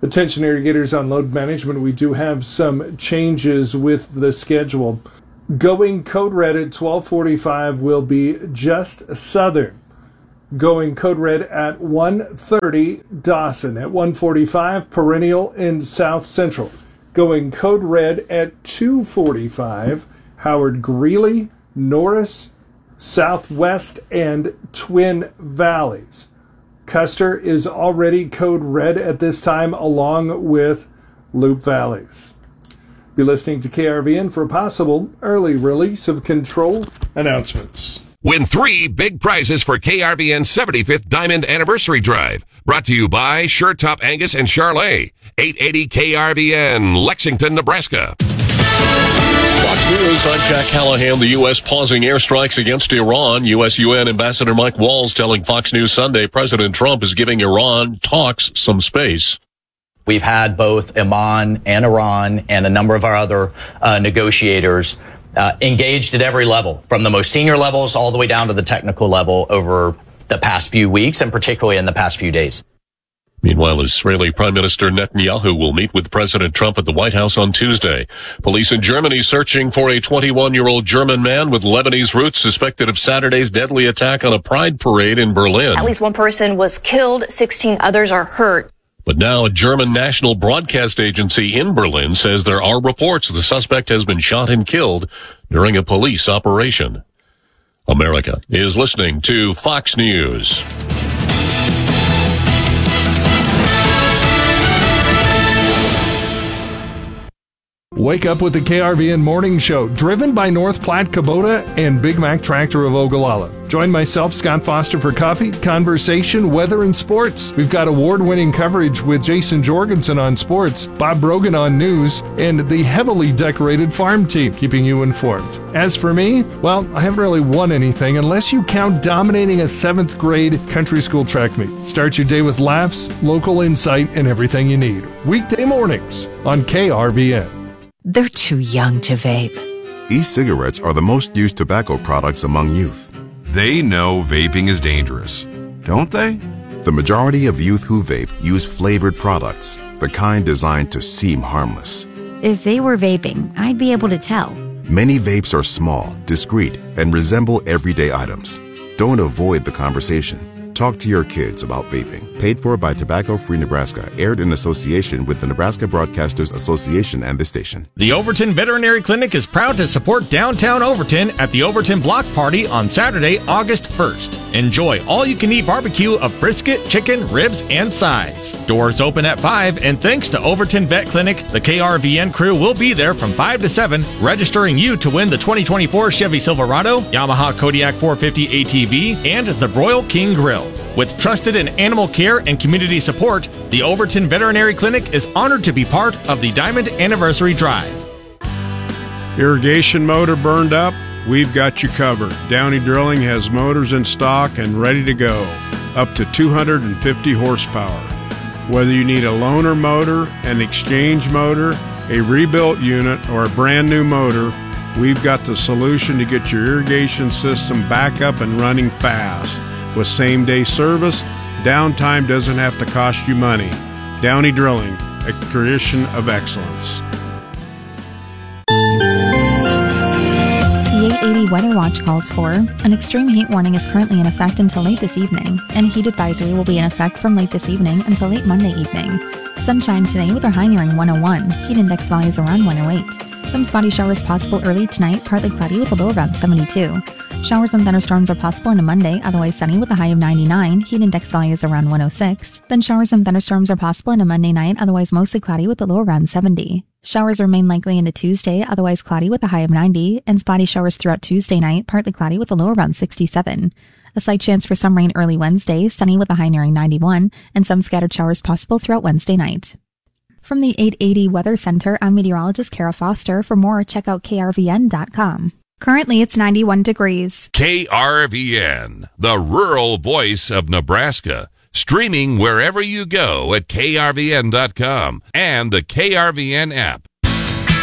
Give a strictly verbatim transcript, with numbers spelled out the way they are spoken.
Attention irrigators on load management, we do have some changes with the schedule. Going code red at twelve forty-five will be just southern. Going code red at one thirty, Dawson. At one forty-five, Perennial in south central. Going code red at two forty-five, Howard Greeley, Norris, Southwest, and Twin Valleys. Custer is already code red at this time, along with Loop Valleys. Be listening to K R V N for a possible early release of control announcements. Win three big prizes for K R V N's seventy-fifth Diamond Anniversary Drive. Brought to you by Sure Top Angus and Charlet. eight eighty K R V N, Lexington, Nebraska. Fox News, I'm Jack Callahan. The U S pausing airstrikes against Iran. U S U N Ambassador Mike Walls telling Fox News Sunday President Trump is giving Iran talks some space. We've had both Oman and Iran and a number of our other uh, negotiators uh, engaged at every level, from the most senior levels all the way down to the technical level over the past few weeks and particularly in the past few days. Meanwhile, Israeli Prime Minister Netanyahu will meet with President Trump at the White House on Tuesday. Police in Germany searching for a twenty-one-year-old German man with Lebanese roots suspected of Saturday's deadly attack on a pride parade in Berlin. At least one person was killed, sixteen others are hurt. But now a German national broadcast agency in Berlin says there are reports the suspect has been shot and killed during a police operation. America is listening to Fox News. Wake up with the K R V N Morning Show, driven by North Platte Kubota and Big Mac Tractor of Ogallala. Join myself, Scott Foster, for coffee, conversation, weather, and sports. We've got award-winning coverage with Jason Jorgensen on sports, Bob Brogan on news, and the heavily decorated farm team keeping you informed. As for me, well, I haven't really won anything unless you count dominating a seventh grade country school track meet. Start your day with laughs, local insight, and everything you need. Weekday mornings on K R V N. They're too young to vape. E-cigarettes are the most used tobacco products among youth. They know vaping is dangerous, don't they? The majority of youth who vape use flavored products, the kind designed to seem harmless. If they were vaping, I'd be able to tell. Many vapes are small, discreet, and resemble everyday items. Don't avoid the conversation. Talk to your kids about vaping. Paid for by Tobacco Free Nebraska. Aired in association with the Nebraska Broadcasters Association and the station. The Overton Veterinary Clinic is proud to support downtown Overton at the Overton Block Party on Saturday, August first. Enjoy all-you-can-eat barbecue of brisket, chicken, ribs, and sides. Doors open at five, and thanks to Overton Vet Clinic, the K R V N crew will be there from five to seven, registering you to win the twenty twenty-four Chevy Silverado, Yamaha Kodiak four fifty A T V, and the Broil King Grill. With trusted and animal care and community support, the Overton Veterinary Clinic is honored to be part of the Diamond Anniversary Drive. Irrigation motor burned up? We've got you covered. Downey Drilling has motors in stock and ready to go, up to two hundred fifty horsepower. Whether you need a loaner motor, an exchange motor, a rebuilt unit, or a brand new motor, we've got the solution to get your irrigation system back up and running fast. With same-day service, downtime doesn't have to cost you money. Downey Drilling, a tradition of excellence. The eight eighty Weather Watch calls for an extreme heat warning is currently in effect until late this evening, and a heat advisory will be in effect from late this evening until late Monday evening. Sunshine today with our high nearing one oh one, heat index values around one oh eight. Some spotty showers possible early tonight, partly cloudy with a low around seventy-two. Showers and thunderstorms are possible into Monday, otherwise sunny with a high of ninety-nine, heat index values around one oh six. Then showers and thunderstorms are possible into Monday night, otherwise mostly cloudy with a low around seventy. Showers remain likely into Tuesday, otherwise cloudy with a high of ninety, and spotty showers throughout Tuesday night, partly cloudy with a low around sixty-seven. A slight chance for some rain early Wednesday, sunny with a high nearing ninety-one, and some scattered showers possible throughout Wednesday night. From the eight eighty Weather Center, I'm meteorologist Kara Foster. For more, check out K R V N dot com. Currently, it's ninety-one degrees. K R V N, the rural voice of Nebraska. Streaming wherever you go at K R V N dot com and the K R V N app.